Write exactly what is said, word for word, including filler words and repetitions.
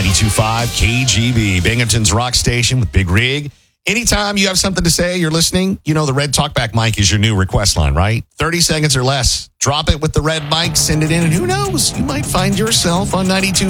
ninety-two point five K G B, Binghamton's rock station with Big Rig. Anytime you have something to say, you're listening, you know the red talkback mic is your new request line, right? thirty seconds or less. Drop it with the red mic, send it in, and who knows? You might find yourself on ninety-two